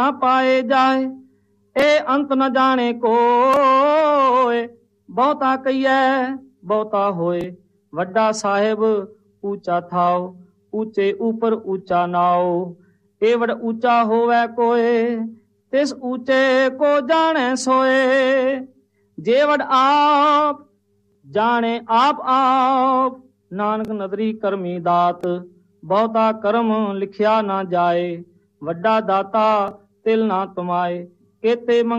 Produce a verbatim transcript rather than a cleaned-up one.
पाए जाए, ए अंत न जाने कोय। बहुता कहिए बहुता होए, वड्डा साहिब ऊंचा थाओ, ऊंचे ऊपर ऊंचा नाओ। एवड़ ऊंचा होवे कोय, तिस ऊंचे को जाने सोए। जेवड़ आप जाने आप आप, नानक नदरी करमी दात। बहुता करम लिखिया ना जाए, वड्डा दाता तिल ना तुमाए। केते